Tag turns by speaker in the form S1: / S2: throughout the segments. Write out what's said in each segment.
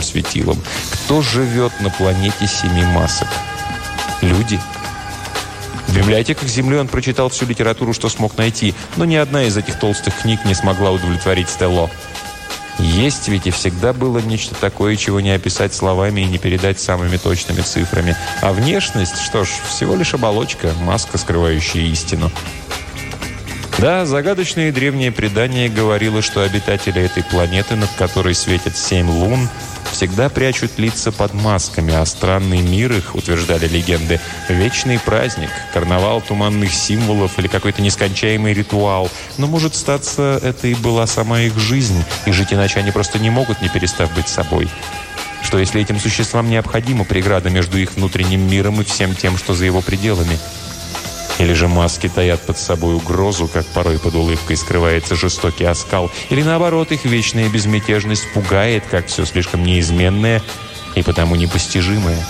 S1: светилом. Кто живет на планете семи масок? Люди? В библиотеках Земли он прочитал всю литературу, что смог найти, но ни одна из этих толстых книг не смогла удовлетворить Стелло. Есть ведь и всегда было нечто такое, чего не описать словами и не передать самыми точными цифрами. А внешность, что ж, всего лишь оболочка, маска, скрывающая истину. Да, загадочное древнее предание говорило, что обитатели этой планеты, над которой светят 7 лун, всегда прячут лица под масками, а странный мир их, утверждали легенды, вечный праздник, карнавал туманных символов или какой-то нескончаемый ритуал. Но, может статься, это и была сама их жизнь, и жить иначе они просто не могут, не перестав быть собой. Что если этим существам необходима преграда между их внутренним миром и всем тем, что за его пределами? Или же маски таят под собой угрозу, как порой под улыбкой скрывается жестокий оскал, или наоборот, их вечная безмятежность пугает, как все слишком неизменное и потому непостижимое.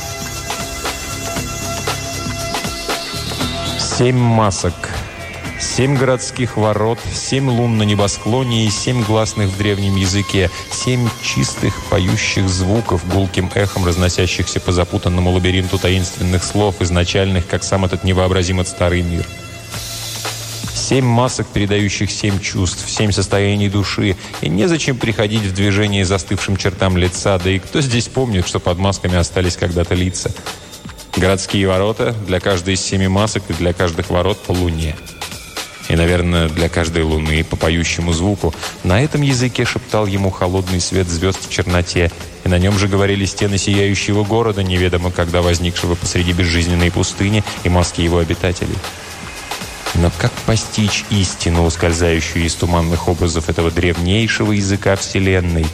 S1: 7 масок, 7 городских ворот, 7 лун на небосклоне и 7 гласных в древнем языке, 7 чистых поющих звуков, гулким эхом разносящихся по запутанному лабиринту таинственных слов, изначальных, как сам этот невообразимый старый мир. 7 масок, передающих 7 чувств, 7 состояний души, и незачем приходить в движение застывшим чертам лица, да и кто здесь помнит, что под масками остались когда-то лица? Городские ворота для каждой из 7 масок и для каждых ворот по луне. И, наверное, для каждой луны по поющему звуку. На этом языке шептал ему холодный свет звезд в черноте, и на нем же говорили стены сияющего города, неведомо когда возникшего посреди безжизненной пустыни, и маски его обитателей. Но как постичь истину, ускользающую из туманных образов этого древнейшего языка Вселенной?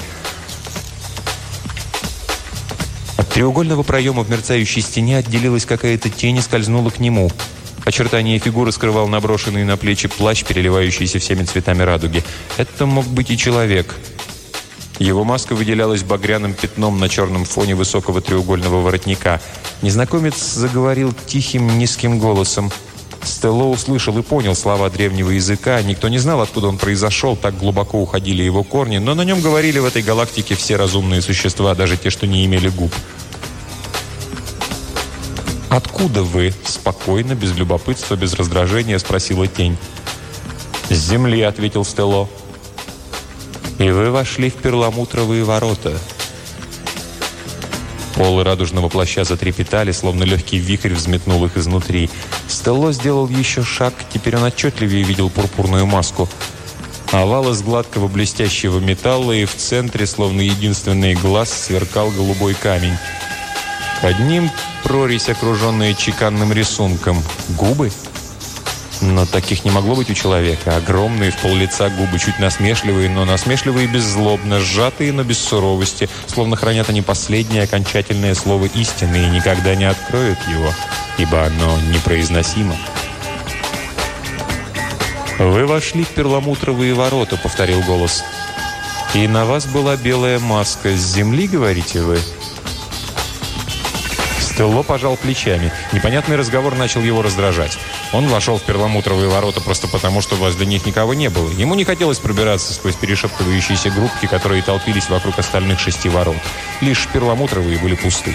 S1: От треугольного проема в мерцающей стене отделилась какая-то тень и скользнула к нему. Очертания фигуры скрывал наброшенный на плечи плащ, переливающийся всеми цветами радуги. Это мог быть и человек. Его маска выделялась багряным пятном на черном фоне высокого треугольного воротника. Незнакомец заговорил тихим, низким голосом. Стелло услышал и понял слова древнего языка. Никто не знал, откуда он произошел, так глубоко уходили его корни, но на нем говорили в этой галактике все разумные существа, даже те, что не имели губ. «Откуда вы?» – спокойно, без любопытства, без раздражения спросила тень. «С земли», – ответил Стелло. «И вы вошли в перламутровые ворота». Полы радужного плаща затрепетали, словно легкий вихрь взметнул их изнутри. Стелло сделал еще шаг, теперь он отчетливее видел пурпурную маску. Овал из гладкого блестящего металла, и в центре, словно единственный глаз, сверкал голубой камень. Под ним прорезь, окруженная чеканным рисунком. Губы? Но таких не могло быть у человека. Огромные, в пол-лица губы, чуть насмешливые, но насмешливые беззлобно, сжатые, но без суровости, словно хранят они последнее окончательное слово истины и никогда не откроют его, ибо оно непроизносимо. «Вы вошли в перламутровые ворота», — повторил голос. «И на вас была белая маска. С земли, говорите вы?» Стелло пожал плечами. Непонятный разговор начал его раздражать. Он вошел в перламутровые ворота просто потому, что возле них никого не было. Ему не хотелось пробираться сквозь перешептывающиеся группки, которые толпились вокруг остальных 6 ворот. Лишь перламутровые были пусты.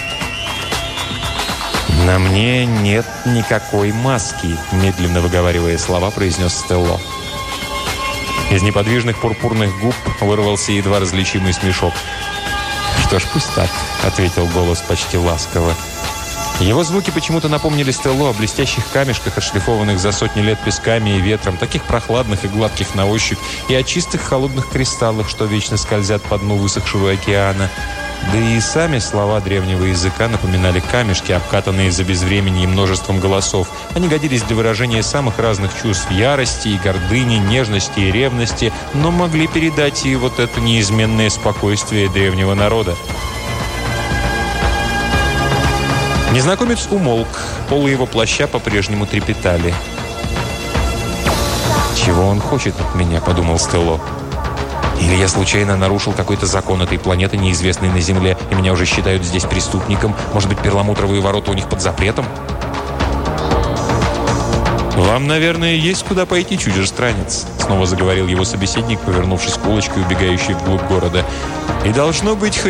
S1: «На мне нет никакой маски», — медленно выговаривая слова, произнес Стелло. Из неподвижных пурпурных губ вырвался едва различимый смешок. «Что ж, пусть так», — ответил голос почти ласково. Его звуки почему-то напомнили Стелло о блестящих камешках, отшлифованных за сотни лет песками и ветром, таких прохладных и гладких на ощупь, и о чистых холодных кристаллах, что вечно скользят по дну высохшего океана. Да и сами слова древнего языка напоминали камешки, обкатанные за безвременье множеством голосов. Они годились для выражения самых разных чувств – ярости и гордыни, нежности и ревности, но могли передать и вот это неизменное спокойствие древнего народа. Незнакомец умолк, полы его плаща по-прежнему трепетали. «Чего он хочет от меня?» – подумал Стелло. «Или я случайно нарушил какой-то закон этой планеты, неизвестный на Земле, и меня уже считают здесь преступником? Может быть, перламутровые ворота у них под запретом?» «Вам, наверное, есть куда пойти, чужестранец», — снова заговорил его собеседник, повернувшись к улочке, убегающей вглубь города. «И должно быть,